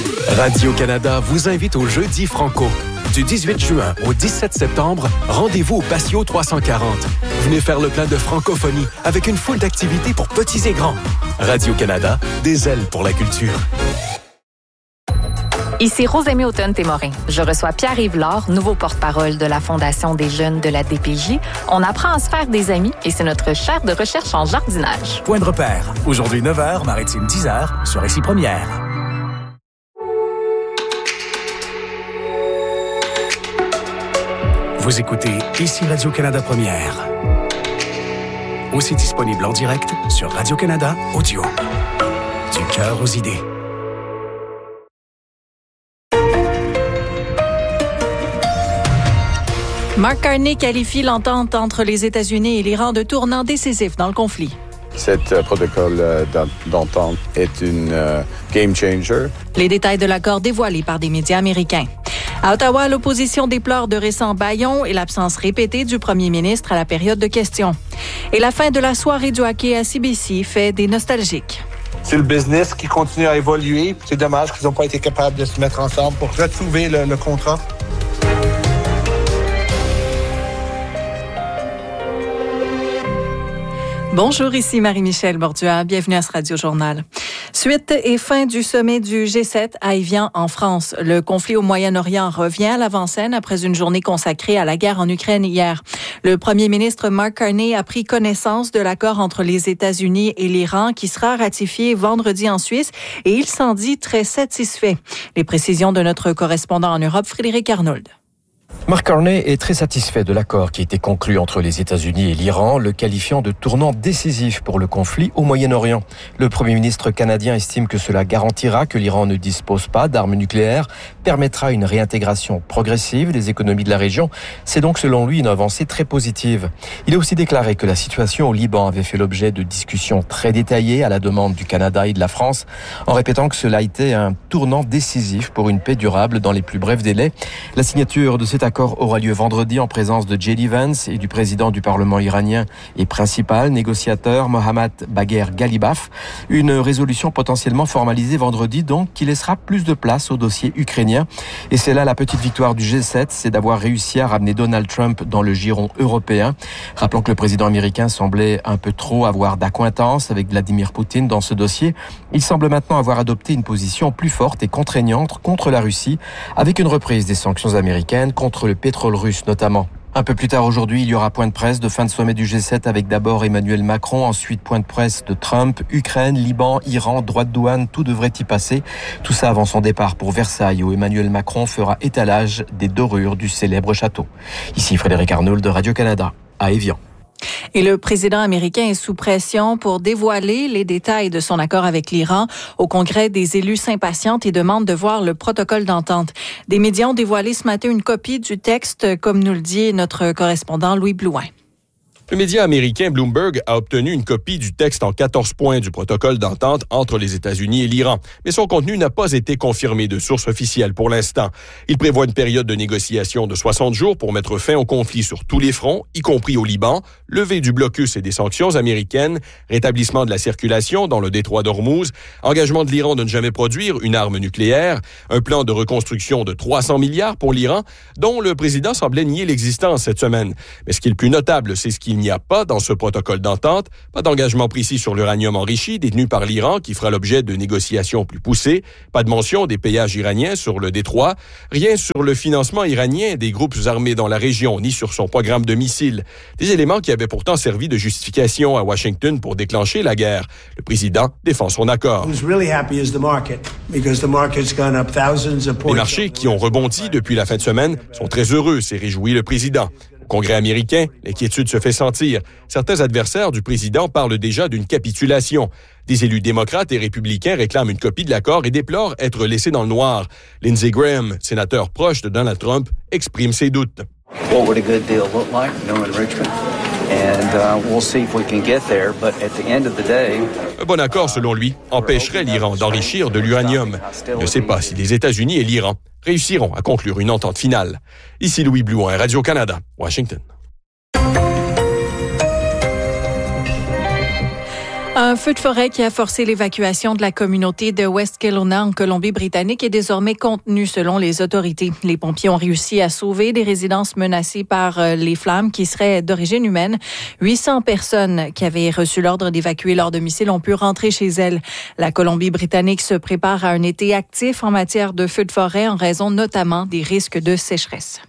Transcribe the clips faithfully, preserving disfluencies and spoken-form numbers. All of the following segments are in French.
Radio-Canada vous invite au Jeudi Franco. Du dix-huit juin au dix-sept septembre, rendez-vous au Patio trois cent quarante. Venez faire le plein de francophonie avec une foule d'activités pour petits et grands. Radio-Canada, des ailes pour la culture. Ici Rosemée Automne-Témorin. Je reçois Pierre-Yves Lard, nouveau porte-parole de la Fondation des jeunes de la D P J. On apprend à se faire des amis et c'est notre chaire de recherche en jardinage. Point de repère. Aujourd'hui neuf heures, Maritime dix heures, sur Ici Première. Vous écoutez Ici Radio-Canada Première. Aussi disponible en direct sur Radio-Canada Audio. Du cœur aux idées. Mark Carney qualifie l'entente entre les États-Unis et l'Iran de tournant décisif dans le conflit. Cet euh, protocole euh, d'entente est une euh, game changer. Les détails de l'accord dévoilés par des médias américains. À Ottawa, l'opposition déplore de récents bâillons et l'absence répétée du premier ministre à la période de questions. Et la fin de la soirée du hockey à C B C fait des nostalgiques. C'est le business qui continue à évoluer. C'est dommage qu'ils n'ont pas été capables de se mettre ensemble pour retrouver le, le contrat. Bonjour, ici Marie-Michèle Borduas. Bienvenue à ce Radio-Journal. Suite et fin du sommet du G sept à Évian en France. Le conflit au Moyen-Orient revient à l'avant-scène après une journée consacrée à la guerre en Ukraine hier. Le premier ministre Mark Carney a pris connaissance de l'accord entre les États-Unis et l'Iran qui sera ratifié vendredi en Suisse et il s'en dit très satisfait. Les précisions de notre correspondant en Europe, Frédéric Arnould. Mark Carney est très satisfait de l'accord qui a été conclu entre les États-Unis et l'Iran, le qualifiant de tournant décisif pour le conflit au Moyen-Orient. Le Premier ministre canadien estime que cela garantira que l'Iran ne dispose pas d'armes nucléaires, permettra une réintégration progressive des économies de la région. C'est donc selon lui une avancée très positive. Il a aussi déclaré que la situation au Liban avait fait l'objet de discussions très détaillées à la demande du Canada et de la France, en répétant que cela était un tournant décisif pour une paix durable dans les plus brefs délais. La signature de cet accord aura lieu vendredi en présence de J D Vance et du président du Parlement iranien et principal négociateur Mohammad Bagher Ghalibaf. Une résolution potentiellement formalisée vendredi donc qui laissera plus de place au dossier ukrainien. Et c'est là la petite victoire du G sept, c'est d'avoir réussi à ramener Donald Trump dans le giron européen. Rappelons que le président américain semblait un peu trop avoir d'accointance avec Vladimir Poutine dans ce dossier. Il semble maintenant avoir adopté une position plus forte et contraignante contre la Russie avec une reprise des sanctions américaines contre le pétrole russe notamment. Un peu plus tard aujourd'hui, il y aura point de presse de fin de sommet du G sept avec d'abord Emmanuel Macron, ensuite point de presse de Trump, Ukraine, Liban, Iran, droits de douane, tout devrait y passer. Tout ça avant son départ pour Versailles où Emmanuel Macron fera étalage des dorures du célèbre château. Ici Frédéric Arnould de Radio-Canada, à Évian. Et le président américain est sous pression pour dévoiler les détails de son accord avec l'Iran. Au Congrès, des élus s'impatientent et demandent de voir le protocole d'entente. Des médias ont dévoilé ce matin une copie du texte, comme nous le dit notre correspondant Louis Blouin. Le média américain Bloomberg a obtenu une copie du texte en quatorze points du protocole d'entente entre les États-Unis et l'Iran. Mais son contenu n'a pas été confirmé de source officielle pour l'instant. Il prévoit une période de négociation de soixante jours pour mettre fin au conflit sur tous les fronts, y compris au Liban, levée du blocus et des sanctions américaines, rétablissement de la circulation dans le détroit d'Ormuz, engagement de l'Iran de ne jamais produire une arme nucléaire, un plan de reconstruction de trois cents milliards pour l'Iran, dont le président semblait nier l'existence cette semaine. Mais ce qui est le plus notable, c'est ce qu'il Il n'y a pas dans ce protocole d'entente, pas d'engagement précis sur l'uranium enrichi détenu par l'Iran qui fera l'objet de négociations plus poussées, pas de mention des péages iraniens sur le détroit, rien sur le financement iranien des groupes armés dans la région, ni sur son programme de missiles. Des éléments qui avaient pourtant servi de justification à Washington pour déclencher la guerre. Le président défend son accord. Les marchés qui ont rebondi depuis la fin de semaine sont très heureux, s'est réjoui le président. Au Congrès américain, l'inquiétude se fait sentir. Certains adversaires du président parlent déjà d'une capitulation. Des élus démocrates et républicains réclament une copie de l'accord et déplorent être laissés dans le noir. Lindsey Graham, sénateur proche de Donald Trump, exprime ses doutes. What would a good deal look like? No enrichment. And uh, we'll see if we can get there. But at the end of the day, un bon accord, selon lui, empêcherait l'Iran d'enrichir de l'uranium. Il ne sait pas si les États-Unis et l'Iran réussiront à conclure une entente finale. Ici Louis Blouin, Radio-Canada, Washington. Un feu de forêt qui a forcé l'évacuation de la communauté de West Kelowna en Colombie-Britannique est désormais contenu selon les autorités. Les pompiers ont réussi à sauver des résidences menacées par les flammes qui seraient d'origine humaine. huit cents personnes qui avaient reçu l'ordre d'évacuer leur domicile ont pu rentrer chez elles. La Colombie-Britannique se prépare à un été actif en matière de feux de forêt en raison notamment des risques de sécheresse.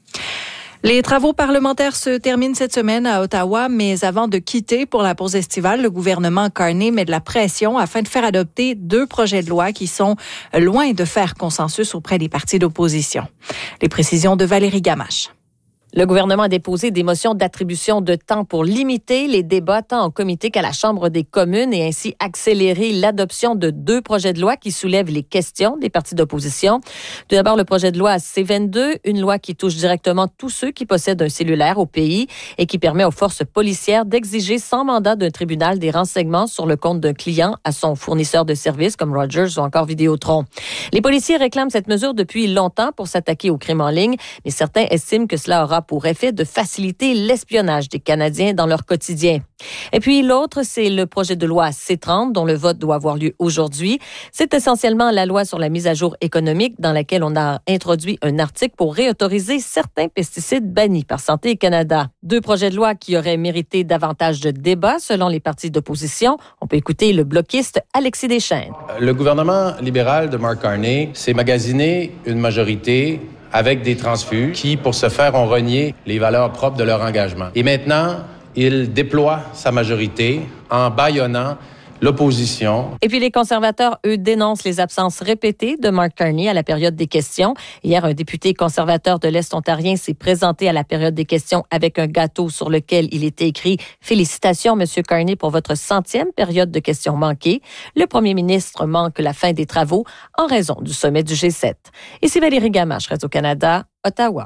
Les travaux parlementaires se terminent cette semaine à Ottawa, mais avant de quitter pour la pause estivale, le gouvernement Carney met de la pression afin de faire adopter deux projets de loi qui sont loin de faire consensus auprès des partis d'opposition. Les précisions de Valérie Gamache. Le gouvernement a déposé des motions d'attribution de temps pour limiter les débats tant en comité qu'à la Chambre des communes et ainsi accélérer l'adoption de deux projets de loi qui soulèvent les questions des partis d'opposition. Tout d'abord, le projet de loi C vingt-deux, une loi qui touche directement tous ceux qui possèdent un cellulaire au pays et qui permet aux forces policières d'exiger sans mandat d'un tribunal des renseignements sur le compte d'un client à son fournisseur de services comme Rogers ou encore Vidéotron. Les policiers réclament cette mesure depuis longtemps pour s'attaquer aux crimes en ligne, mais certains estiment que cela aura pour effet de faciliter l'espionnage des Canadiens dans leur quotidien. Et puis l'autre, c'est le projet de loi C trente dont le vote doit avoir lieu aujourd'hui. C'est essentiellement la loi sur la mise à jour économique dans laquelle on a introduit un article pour réautoriser certains pesticides bannis par Santé Canada. Deux projets de loi qui auraient mérité davantage de débats selon les partis d'opposition. On peut écouter le bloquiste Alexis Deschênes. Le gouvernement libéral de Mark Carney s'est magasiné une majorité avec des transfuges qui, pour ce faire, ont renié les valeurs propres de leur engagement. Et maintenant, il déploie sa majorité en bâillonnant l'opposition. Et puis les conservateurs, eux, dénoncent les absences répétées de Mark Carney à la période des questions. Hier, un député conservateur de l'Est ontarien s'est présenté à la période des questions avec un gâteau sur lequel il était écrit « Félicitations, Monsieur Carney, pour votre centième période de questions manquées ». Le premier ministre manque la fin des travaux en raison du sommet du G sept. Ici Valérie Gamache, Radio-Canada, Ottawa.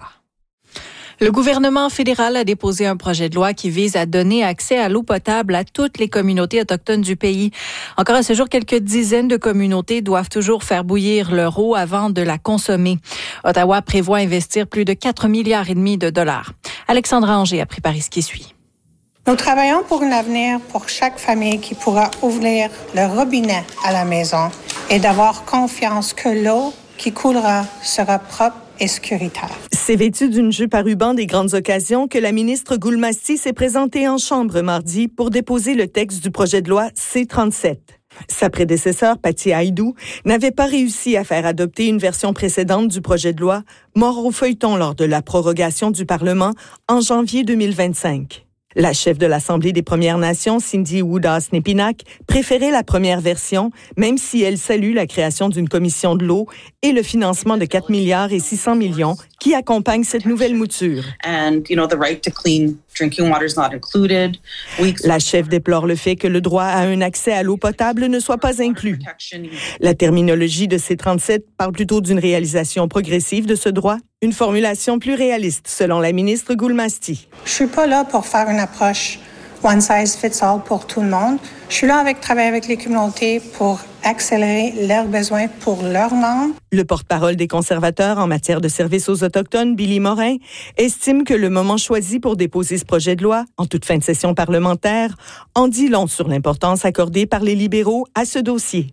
Le gouvernement fédéral a déposé un projet de loi qui vise à donner accès à l'eau potable à toutes les communautés autochtones du pays. Encore à ce jour, quelques dizaines de communautés doivent toujours faire bouillir leur eau avant de la consommer. Ottawa prévoit investir plus de quatre milliards et demi de dollars. Alexandra Anger a préparé ce qui suit. Nous travaillons pour un avenir pour chaque famille qui pourra ouvrir le robinet à la maison et d'avoir confiance que l'eau qui coulera sera propre et sécuritaire. C'est vêtu d'une jupe à ruban des grandes occasions que la ministre Goulmasti s'est présentée en Chambre mardi pour déposer le texte du projet de loi C trente-sept. Sa prédécesseur, Patty Haïdou, n'avait pas réussi à faire adopter une version précédente du projet de loi, mort au feuilleton lors de la prorogation du Parlement en janvier deux mille vingt-cinq. La chef de l'Assemblée des Premières Nations, Cindy Woodas-Nepinac, préférait la première version, même si elle salue la création d'une commission de l'eau et le financement de quatre milliards et six cents millions qui accompagnent cette nouvelle mouture. And, you know, the right to clean drinking water is not included. La chef déplore le fait que le droit à un accès à l'eau potable ne soit pas inclus. La terminologie de C trente-sept parle plutôt d'une réalisation progressive de ce droit, une formulation plus réaliste, selon la ministre Goulmasti. Je suis pas là pour faire une approche one size fits all pour tout le monde. Je suis là avec travailler avec les communautés pour accélérer leurs besoins pour leurs membres. Le porte-parole des conservateurs en matière de services aux Autochtones, Billy Morin, estime que le moment choisi pour déposer ce projet de loi, en toute fin de session parlementaire, en dit long sur l'importance accordée par les libéraux à ce dossier.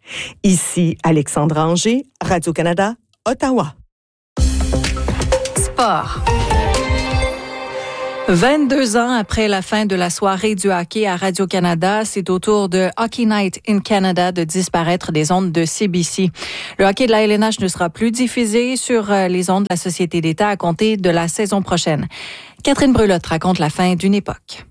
Ici Alexandra Anger, Radio-Canada, Ottawa. Sport. vingt-deux ans après la fin de la soirée du hockey à Radio-Canada, c'est au tour de Hockey Night in Canada de disparaître des ondes de C B C. Le hockey de la L N H ne sera plus diffusé sur les ondes de la Société d'État à compter de la saison prochaine. Catherine Brelotte raconte la fin d'une époque.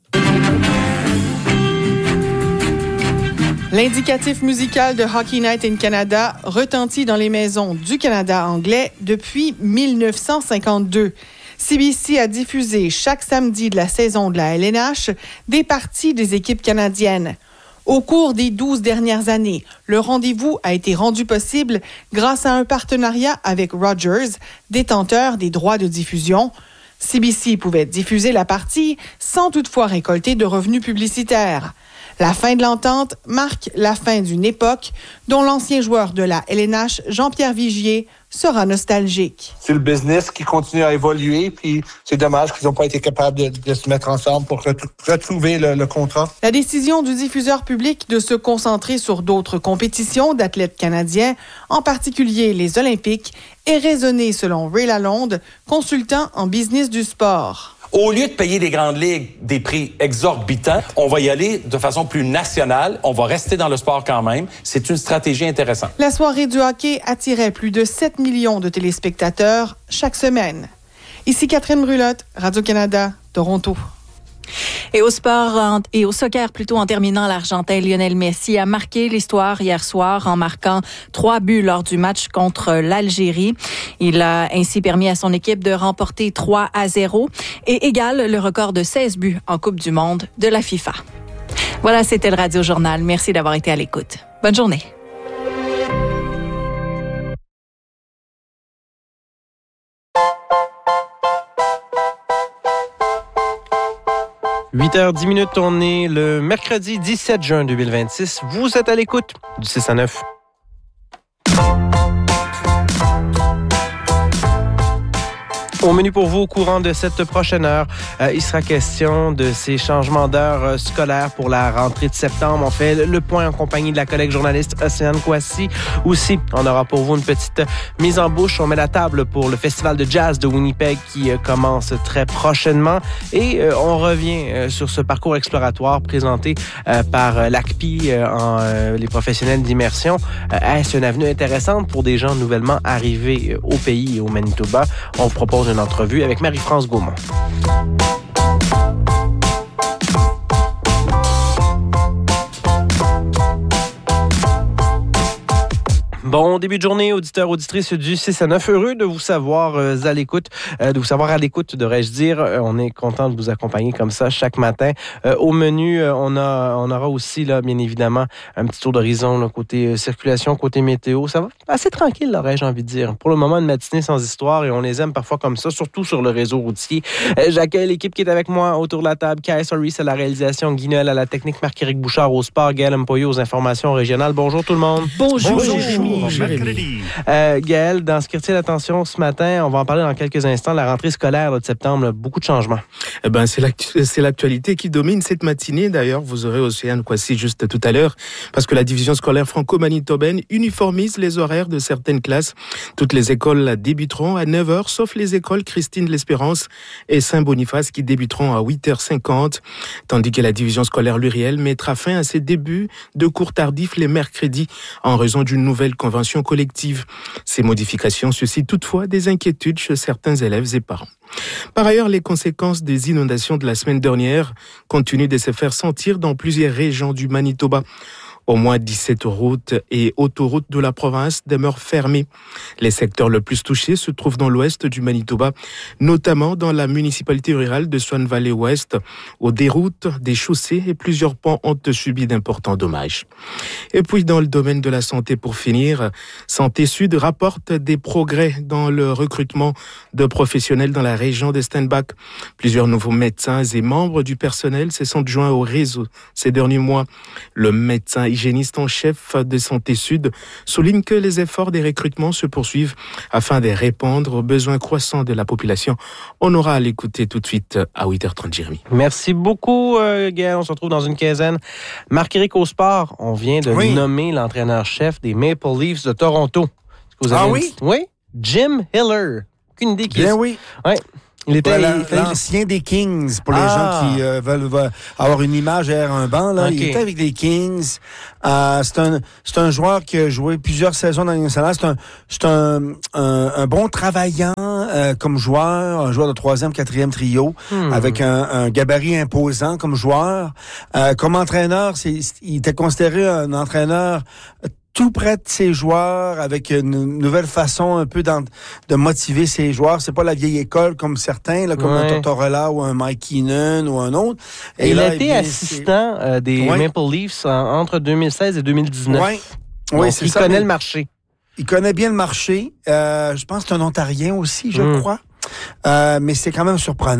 L'indicatif musical de Hockey Night in Canada retentit dans les maisons du Canada anglais depuis mille neuf cent cinquante-deux. C B C a diffusé chaque samedi de la saison de la L N H des parties des équipes canadiennes. Au cours des douze dernières années, le rendez-vous a été rendu possible grâce à un partenariat avec Rogers, détenteur des droits de diffusion. C B C pouvait diffuser la partie sans toutefois récolter de revenus publicitaires. La fin de l'entente marque la fin d'une époque dont l'ancien joueur de la L N H, Jean-Pierre Vigier, sera nostalgique. C'est le business qui continue à évoluer, puis c'est dommage qu'ils n'ont pas été capables de, de se mettre ensemble pour ret- retrouver le, le contrat. La décision du diffuseur public de se concentrer sur d'autres compétitions d'athlètes canadiens, en particulier les Olympiques, est raisonnée selon Ray Lalonde, consultant en business du sport. Au lieu de payer des grandes ligues des prix exorbitants, on va y aller de façon plus nationale. On va rester dans le sport quand même. C'est une stratégie intéressante. La soirée du hockey attirait plus de sept millions de téléspectateurs chaque semaine. Ici Catherine Brulotte, Radio-Canada, Toronto. Et au sport en, et au soccer plutôt en terminant, l'Argentin Lionel Messi a marqué l'histoire hier soir en marquant trois buts lors du match contre l'Algérie. Il a ainsi permis à son équipe de remporter trois à zéro et égale le record de seize buts en Coupe du Monde de la FIFA. Voilà, c'était le Radio Journal. Merci d'avoir été à l'écoute. Bonne journée. huit heures dix minutes, on est le mercredi dix-sept juin deux mille vingt-six. Vous êtes à l'écoute du six à neuf. Au menu pour vous, au courant de cette prochaine heure, euh, il sera question de ces changements d'heure euh, scolaires pour la rentrée de septembre. On fait le point en compagnie de la collègue journaliste Océane Kouassi. Aussi, on aura pour vous une petite mise en bouche. On met la table pour le festival de jazz de Winnipeg qui euh, commence très prochainement. Et euh, on revient euh, sur ce parcours exploratoire présenté euh, par euh, l'A C P I, euh, en, euh, les professionnels d'immersion. Euh, est-ce une avenue intéressante pour des gens nouvellement arrivés euh, au pays et au Manitoba? On propose une entrevue avec Marie-France Gaumont. Bon début de journée, auditeurs, auditrices du six à neuf. Heureux de vous savoir euh, à l'écoute, euh, de vous savoir à l'écoute, devrais-je dire. Euh, on est content de vous accompagner comme ça chaque matin. Euh, au menu, euh, on a, on aura aussi, là, bien évidemment, un petit tour d'horizon, là, côté euh, circulation, côté météo. Ça va assez tranquille, là, j'ai envie de dire. Pour le moment, une matinée sans histoire et on les aime parfois comme ça, surtout sur le réseau routier. Euh, j'accueille l'équipe qui est avec moi autour de la table. Kai Soris à la réalisation, Guy Noël à la technique, Marc-Éric Bouchard au sport, Gaël Mpoyo aux informations régionales. Bonjour tout le monde. Bonjour. Bonjour. Jérémy. Euh, Gaël, dans ce quartier d'attention ce matin, on va en parler dans quelques instants. La rentrée scolaire là, de septembre, là, beaucoup de changements. Eh ben, c'est, l'actu- c'est l'actualité qui domine cette matinée. D'ailleurs, vous aurez Océane Kouassi juste tout à l'heure, parce que la division scolaire franco-manitobaine uniformise les horaires de certaines classes. Toutes les écoles débuteront à neuf heures, sauf les écoles Christine-l'Espérance et Saint-Boniface qui débuteront à huit heures cinquante, tandis que la division scolaire Luriel mettra fin à ses débuts de cours tardifs les mercredis en raison d'une nouvelle convention collective. Ces modifications suscitent toutefois des inquiétudes chez certains élèves et parents. Par ailleurs, les conséquences des inondations de la semaine dernière continuent de se faire sentir dans plusieurs régions du Manitoba. Au moins dix-sept routes et autoroutes de la province demeurent fermées. Les secteurs les plus touchés se trouvent dans l'ouest du Manitoba, notamment dans la municipalité rurale de Swan Valley-Ouest, où des routes, des chaussées et plusieurs ponts ont subi d'importants dommages. Et puis, dans le domaine de la santé, pour finir, Santé Sud rapporte des progrès dans le recrutement de professionnels dans la région de Steinbach. Plusieurs nouveaux médecins et membres du personnel se sont joints au réseau ces derniers mois. Le médecin hygiéniste en chef de Santé Sud souligne que les efforts des recrutements se poursuivent afin de répondre aux besoins croissants de la population. On aura à l'écouter tout de suite à huit heures trente, Jérémy. Merci beaucoup, euh, Gaël. On se retrouve dans une quinzaine. Marc-Éric au sport, on vient de oui. nommer l'entraîneur-chef des Maple Leafs de Toronto. Est-ce que vous avez ah une... oui? Oui, Jim Hiller. Aucune idée qui Bien est... oui. Oui. Il était voilà, il fait... l'ancien des Kings, pour les ah. gens qui euh, veulent, veulent avoir une image derrière un banc. Là. Okay. Il était avec les Kings. Euh, c'est, un, c'est un joueur qui a joué plusieurs saisons dans la Ligue nationale. C'est un, c'est un, un, un bon travaillant euh, comme joueur, un joueur de troisième, quatrième trio, hmm. avec un, un gabarit imposant comme joueur. Euh, comme entraîneur, c'est, il était considéré un entraîneur tout près de ses joueurs, avec une nouvelle façon un peu de motiver ses joueurs. C'est pas la vieille école comme certains, là, comme ouais. un Tortorella ou un Mike Keenan ou un autre. Et, Et il là, a été bien, assistant euh, des ouais. Maple Leafs en, entre deux mille seize et deux mille dix-neuf. Oui, ouais, c'est il ça. Il connaît mais... le marché. Il connaît bien le marché. Euh, je pense que c'est un Ontarien aussi, je mmh. crois. Euh, mais c'est quand même surprenant.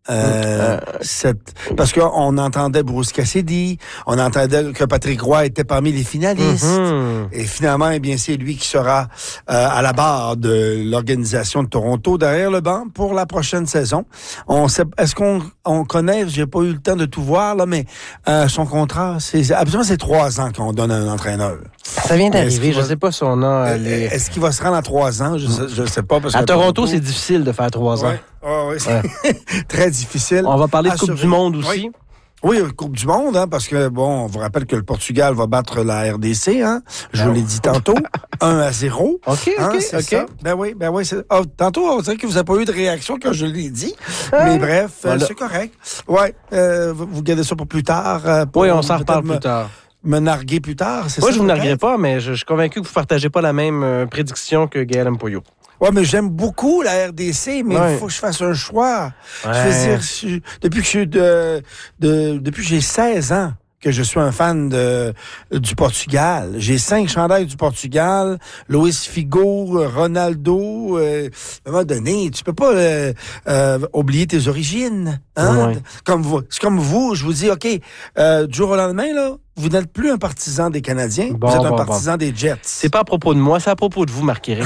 Euh, euh, cette, parce qu'on entendait Bruce Cassidy, on entendait que Patrick Roy était parmi les finalistes. Mm-hmm. Et finalement, eh bien, c'est lui qui sera euh, à la barre de l'organisation de Toronto derrière le banc pour la prochaine saison. On sait, est-ce qu'on on connaît, j'ai pas eu le temps de tout voir, là, mais euh, son contrat, c'est absolument c'est trois ans qu'on donne à un entraîneur. Ça vient d'arriver, je va, sais pas si on a... Les... Est-ce qu'il va se rendre à trois ans? Je sais, je sais pas. Parce à que Toronto, Toronto, c'est difficile de faire trois ans. Ouais. Oh, oui, ouais. Très difficile. On va parler de Coupe Assurer. du Monde aussi. Oui. Oui, Coupe du Monde, hein, parce que, bon, on vous rappelle que le Portugal va battre la R D C, hein. Je vous l'ai dit tantôt. un à zéro. OK, hein, OK, c'est OK. ça. Ben oui, ben oui. C'est... Oh, tantôt, on dirait que vous n'avez pas eu de réaction quand je l'ai dit. Ah. Mais bref, voilà. euh, c'est correct. Ouais, euh, vous, vous gardez ça pour plus tard. Euh, pour oui, on s'en reparle me, plus tard. Me narguer plus tard, c'est Moi, ça? Moi, je vous narguerai pas, mais je, je suis convaincu que vous ne partagez pas la même euh, prédiction que Gaël Mpoyo. Ouais, mais j'aime beaucoup la R D C, mais il ouais. faut que je fasse un choix. Ouais. Je veux dire, je, depuis que je suis de, de, depuis que j'ai seize ans que je suis un fan de, du Portugal. J'ai cinq chandails du Portugal, Luis Figo, Ronaldo. Euh, à un moment donné, tu peux pas euh, euh, oublier tes origines. Hein? Ouais. Comme vous, c'est comme vous, je vous dis, OK, euh, du jour au lendemain, là, vous n'êtes plus un partisan des Canadiens, bon, vous êtes un bon, partisan bon. des Jets. C'est pas à propos de moi, c'est à propos de vous, Marc-Éric.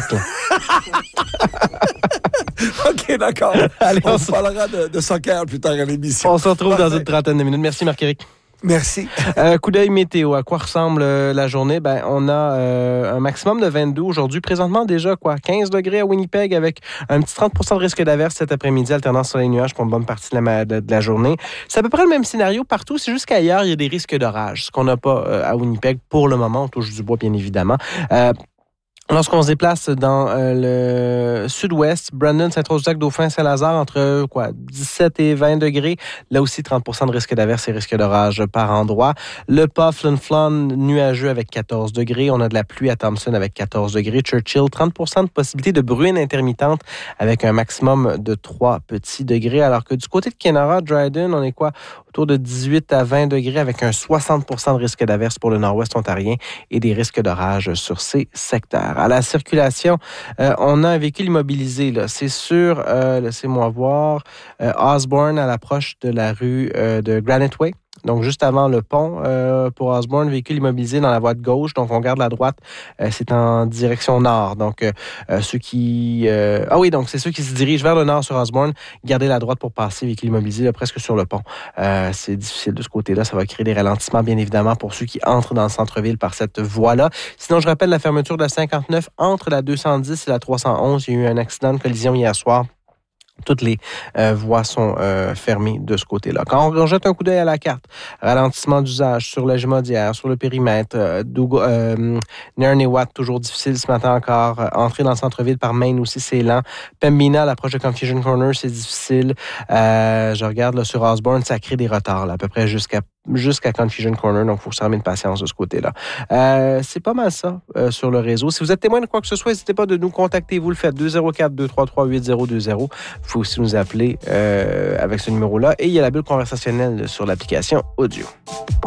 OK, d'accord. Allez, on, on se parlera de, de soccer plus tard à l'émission. On se retrouve Parfait. dans une trentaine de minutes. Merci, Marc-Éric. Merci. Euh, coup d'œil météo. À quoi ressemble euh, la journée? Ben, on a euh, un maximum de vingt-deux aujourd'hui. Présentement, déjà, quoi, quinze degrés à Winnipeg avec un petit trente pour cent de risque d'averse cet après-midi, alternance sur les nuages pour une bonne partie de la, de, de la journée. C'est à peu près le même scénario partout. C'est juste qu'ailleurs, il y a des risques d'orage, ce qu'on n'a pas euh, à Winnipeg pour le moment. On touche du bois, bien évidemment. Euh, Lorsqu'on se déplace dans euh, le sud-ouest, Brandon, Saint-Rose-du-Lac, Dauphin, Saint-Lazare, entre quoi, dix-sept et vingt degrés. Là aussi, trente pour cent de risque d'averse et risque d'orage par endroit. Le Pas, Flin-Flon, nuageux avec quatorze degrés. On a de la pluie à Thompson avec quatorze degrés. Churchill, trente pour cent de possibilité de bruine intermittente avec un maximum de trois petits degrés. Alors que du côté de Kenora, Dryden, on est quoi? Autour de dix-huit à vingt degrés avec un soixante pour cent de risque d'averse pour le nord-ouest ontarien et des risques d'orage sur ces secteurs. À la circulation, euh, on a un véhicule immobilisé. Là. C'est sur, euh, laissez-moi voir, euh, Osborne à l'approche de la rue euh, de Granite Way. Donc, juste avant le pont euh, pour Osborne, véhicule immobilisé dans la voie de gauche. Donc, on garde la droite. Euh, c'est en direction nord. Donc, euh, ceux qui... Euh, ah oui, donc c'est ceux qui se dirigent vers le nord sur Osborne. Gardez la droite pour passer, véhicule immobilisé là, presque sur le pont. Euh, c'est difficile de ce côté-là. Ça va créer des ralentissements, bien évidemment, pour ceux qui entrent dans le centre-ville par cette voie-là. Sinon, je rappelle la fermeture de la cinquante-neuf entre la deux cent dix et la trois cent onze. Il y a eu un accident de collision hier soir. Toutes les euh, voies sont euh, fermées de ce côté-là. Quand on jette un coup d'œil à la carte, ralentissement d'usage sur la Jumaudière, sur le périmètre, euh, euh, Nairn-et-Watt, toujours difficile ce matin encore. Euh, entrer dans le centre-ville par Maine aussi, c'est lent. Pembina, à l'approche de Confusion Corner, c'est difficile. Euh, je regarde là, sur Osborne, ça crée des retards, là, à peu près jusqu'à jusqu'à Confusion Corner, donc il faut s'armer de patience de ce côté-là. Euh, c'est pas mal ça euh, sur le réseau. Si vous êtes témoin de quoi que ce soit, n'hésitez pas de nous contacter. Vous le faites deux zéro quatre, deux trois trois, huit zéro deux zéro. Vous pouvez aussi nous appeler euh, avec ce numéro-là. Et il y a la bulle conversationnelle sur l'application audio.